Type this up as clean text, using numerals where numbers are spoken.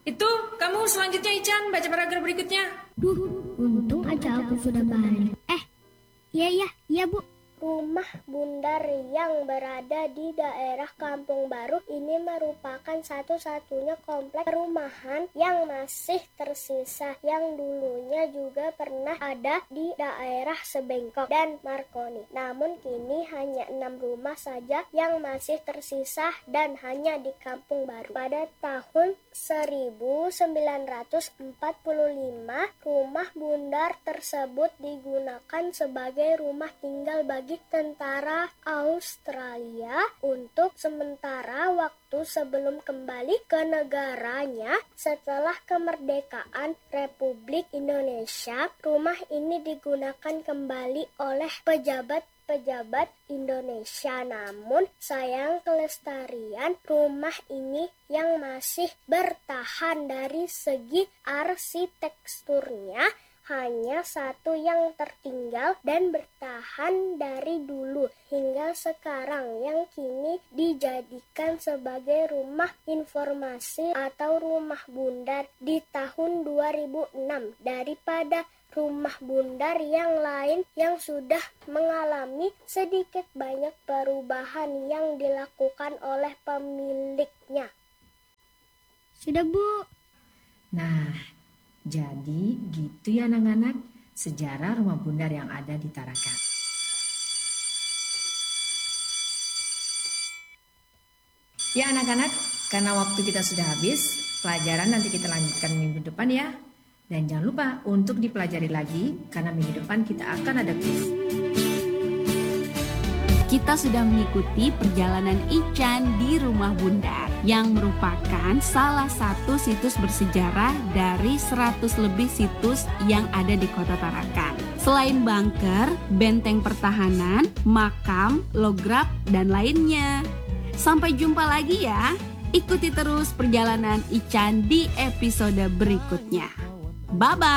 Itu, kamu selanjutnya Ican, baca paragraf berikutnya. Duh, untung aja aku sudah balik. Iya Bu. Rumah bundar yang berada di daerah Kampung Baru ini merupakan satu-satunya kompleks perumahan yang masih tersisa yang dulunya juga pernah ada di daerah Sebengkok dan Marconi. Namun kini hanya 6 rumah saja yang masih tersisa dan hanya di Kampung Baru. Pada tahun 1945, rumah bundar tersebut digunakan sebagai rumah tinggal bagi tentara Australia untuk sementara waktu sebelum kembali ke negaranya setelah kemerdekaan Republik Indonesia. Rumah ini digunakan kembali oleh pejabat Indonesia. Namun sayang kelestarian rumah ini yang masih bertahan dari segi arsitekturnya hanya satu yang tertinggal dan bertahan dari dulu hingga sekarang yang kini dijadikan sebagai rumah informasi atau rumah bundar di tahun 2006 daripada rumah bundar yang lain yang sudah mengalami sedikit banyak perubahan yang dilakukan oleh pemiliknya. Sudah Bu. Nah, jadi gitu ya anak-anak, sejarah rumah bundar yang ada di Tarakan. Ya anak-anak, karena waktu kita sudah habis, pelajaran nanti kita lanjutkan minggu depan ya. Dan jangan lupa untuk dipelajari lagi, karena minggu depan kita akan ada kuis. Kita sudah mengikuti perjalanan Ican di Rumah Bundar yang merupakan salah satu situs bersejarah dari 100 lebih situs yang ada di Kota Tarakan. Selain bunker, benteng pertahanan, makam, lograp, dan lainnya. Sampai jumpa lagi ya. Ikuti terus perjalanan Ican di episode berikutnya. Bye-bye.